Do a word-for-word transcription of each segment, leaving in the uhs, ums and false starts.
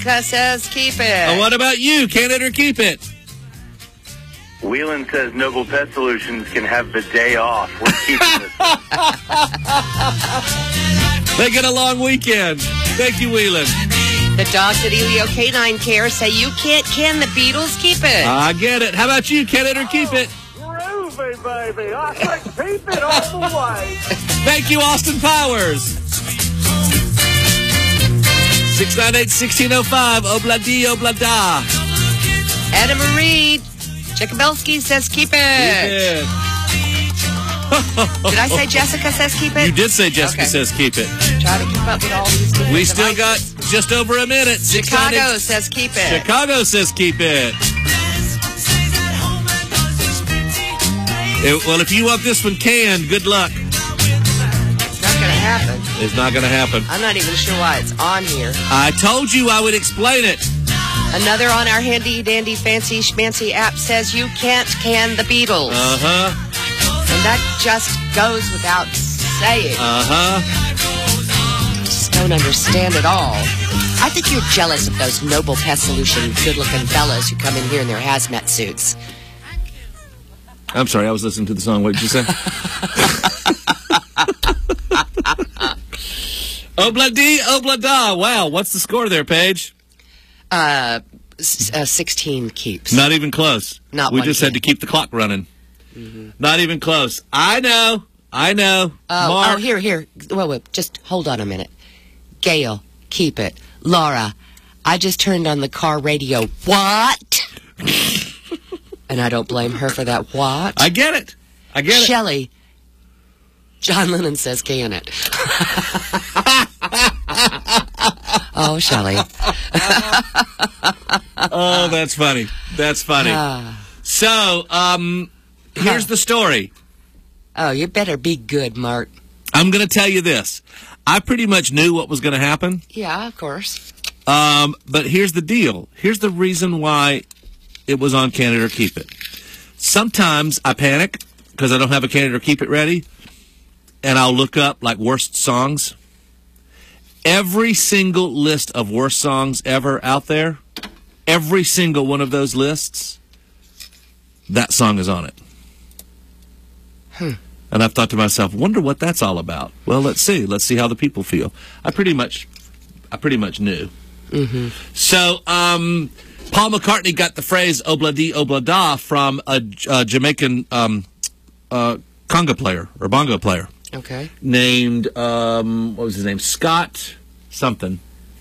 Jessica says keep it. And what about you? Can it or keep it? Whelan says Noble Pet Solutions can have the day off. We're keeping this one. They get a long weekend. Thank you, Whelan. The dogs at Elio Canine Care say you can't can the Beatles. Keep it. I get it. How about you? Can it or keep it? Groovy, baby. I said keep it all the way. Thank you, Austin Powers. six nine eight, one six zero five. Obladi, oblada. Anna Marie Chikabelsky says keep it. Keep it. Did I say Jessica says keep it? You did say Jessica Okay. says keep it. Try to keep up with all these different We still got devices. just over a minute. Chicago says keep it. Chicago says keep it. It- Well, if you want this one canned, good luck. It's not going to happen. It's not going to happen. I'm not even sure why it's on here. I told you I would explain it. Another on our handy dandy fancy schmancy app says you can't can the Beatles. Uh-huh. And that just goes without saying. Uh-huh. Just don't understand at all. I think you're jealous of those Noble Pet Solution good-looking fellas who come in here in their hazmat suits. I'm sorry, I was listening to the song. What did you say? Obladi, oblada. Wow, what's the score there, Paige? Uh, s- uh, sixteen keeps. Not even close. Not We one just can. had to keep the clock running. Mm-hmm. Not even close. I know. I know. Oh, Mark. oh, here, here. Wait, wait, just hold on a minute. Gail, keep it. Laura, I just turned on the car radio. What? And I don't blame her for that. What? I get it. I get it. Shelley, John Lennon says can it. Oh, Shelley. Oh, that's funny. That's funny. Ah. So, um, here's the story. Oh, you better be good, Mark. I'm going to tell you this. I pretty much knew what was going to happen. Yeah, of course. Um, but here's the deal. Here's the reason why it was on Can It or Keep It. Sometimes I panic because I don't have a Can It or Keep It ready, and I'll look up, like, worst songs. Every single list of worst songs ever out there, every single one of those lists, that song is on it. Hmm. And I've thought to myself, wonder what that's all about. Well, let's see. Let's see how the people feel. I pretty much, I pretty much knew. Mm-hmm. So, um, Paul McCartney got the phrase "obladi oblada" from a, a Jamaican um, uh, conga player or bongo player Okay. named um, what was his name? Scott something.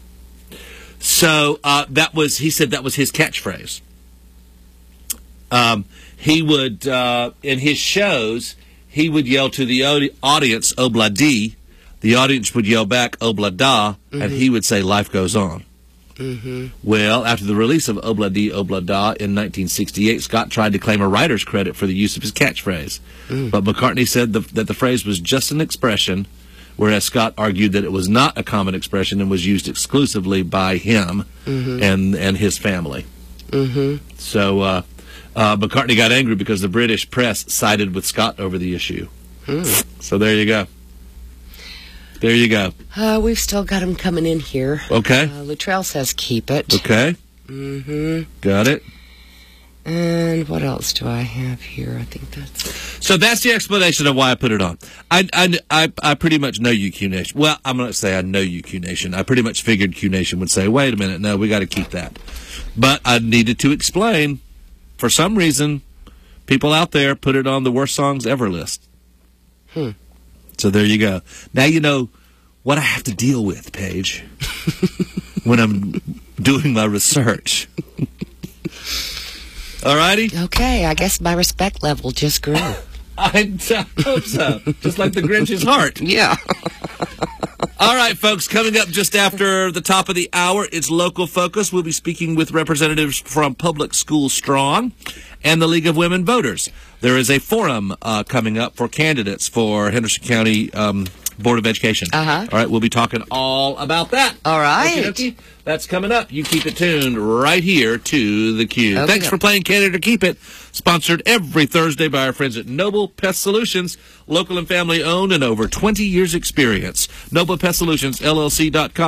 So uh, that was he said that was his catchphrase. Um, he would uh, in his shows he would yell to the audi- audience "obladi." The audience would yell back "oblada," mm-hmm. and he would say "Life goes on." Mm-hmm. Well, after the release of Obladi Oblada in nineteen sixty-eight, Scott tried to claim a writer's credit for the use of his catchphrase. Mm. But McCartney said the, that the phrase was just an expression, whereas Scott argued that it was not a common expression and was used exclusively by him mm-hmm. and, and his family. Mm-hmm. So uh, uh, McCartney got angry because the British press sided with Scott over the issue. Mm. So there you go. There you go. Uh, we've still got them coming in here. Okay. Uh, Luttrell says keep it. Okay. Mm-hmm. Got it. And what else do I have here? I think that's it. So that's the explanation of why I put it on. I, I, I, I pretty much know you, Q Nation. Well, I'm going to say I know you, Q Nation. I pretty much figured Q Nation would say, wait a minute, no, we got to keep that. But I needed to explain, for some reason, people out there put it on the worst songs ever list. Hmm. So there you go. Now you know what I have to deal with, Paige, when I'm doing my research. All righty? Okay, I guess my respect level just grew. I hope so. Just like the Grinch's heart. Yeah. All right, folks, coming up just after the top of the hour, it's Local Focus. We'll be speaking with representatives from Public School Strong and the League of Women Voters. There is a forum uh, coming up for candidates for Henderson County um, Board of Education. Uh-huh. All right, we'll be talking all about that. All right. Okey-dokey. That's coming up. You keep it tuned right here to the Q. Okay. Thanks for playing Can It or Keep It. Sponsored every Thursday by our friends at Noble Pest Solutions, local and family owned and over twenty years experience. Noble Pest Solutions, L L C dot com.